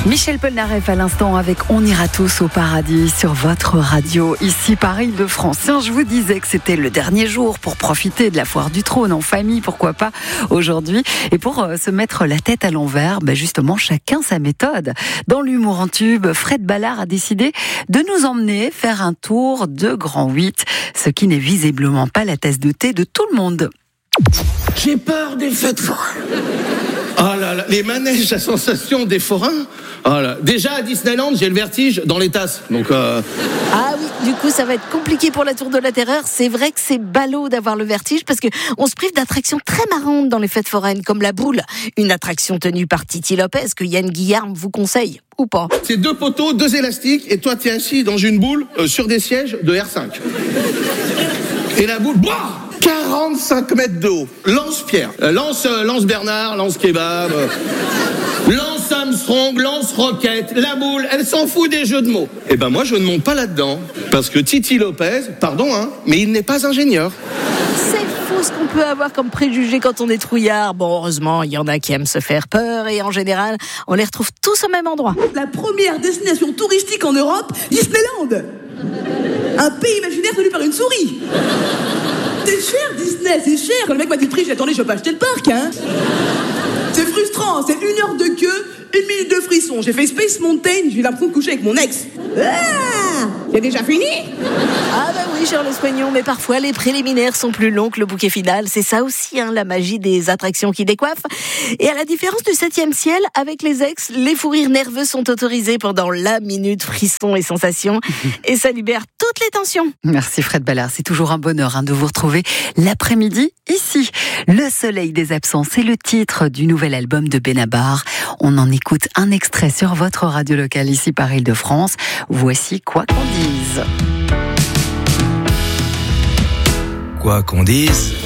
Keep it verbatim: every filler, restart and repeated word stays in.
Michel Polnareff à l'instant avec On ira tous au paradis sur votre radio, ici par Île-de-France. Tiens, je vous disais que c'était le dernier jour pour profiter de la foire du trône en famille, pourquoi pas aujourd'hui. Et pour euh, se mettre la tête à l'envers, ben justement, chacun sa méthode. Dans l'humour en tube, Fred Ballard a décidé de nous emmener faire un tour de Grand huit, ce qui n'est visiblement pas la tasse de thé de tout le monde. J'ai peur des fêtes foraines. Ah là là, les manèges à sensation des forains. Ah là. Déjà à Disneyland, j'ai le vertige dans les tasses. Donc euh... Ah oui, du coup, ça va être compliqué pour la Tour de la Terreur. C'est vrai que c'est ballot d'avoir le vertige parce que on se prive d'attractions très marrantes dans les fêtes foraines, comme la boule, une attraction tenue par Titi Lopez que Yann Guillarme vous conseille. Ou pas. C'est deux poteaux, deux élastiques, et toi t'es assis dans une boule euh, sur des sièges de R cinq. Et la boule, bah quarante-cinq mètres de haut. Lance-Pierre, euh, lance, euh, lance Bernard, lance Kebab, euh, lance Armstrong, lance Roquette. La boule, elle s'en fout des jeux de mots. Eh ben moi je ne monte pas là-dedans, parce que Titi Lopez, pardon hein, mais il n'est pas ingénieur. C'est fou ce qu'on peut avoir comme préjugés quand on est trouillard. Bon, heureusement, il y en a qui aiment se faire peur et en général, on les retrouve tous au même endroit. La première destination touristique en Europe, Disneyland. Un pays imaginaire tenu par une souris. C'est cher Disney, c'est cher. Quand le mec m'a dit le prix, j'ai attendez, je vais pas acheter le parc, hein. C'est frustrant, c'est une heure de queue, une minute de frisson. J'ai fait Space Mountain, j'ai eu l'impression de coucher avec mon ex. Ah, c'est déjà fini? Ah bah oui, Charles Soignon, mais parfois les préliminaires sont plus longs que le bouquet final. C'est ça aussi, hein, la magie des attractions qui décoiffent. Et à la différence du septième ciel, avec les ex, les fous rires nerveux sont autorisés pendant la minute frisson et sensation. Et ça libère toutes les tensions. Merci Fred Ballard, c'est toujours un bonheur hein, de vous retrouver l'après-midi ici. Le soleil des absents, c'est le titre du nouvel album de Benabar. On en écoute un extrait sur votre radio locale ici par Île-de-France. Voici Quoi qu'on dise. Quoi qu'on dise,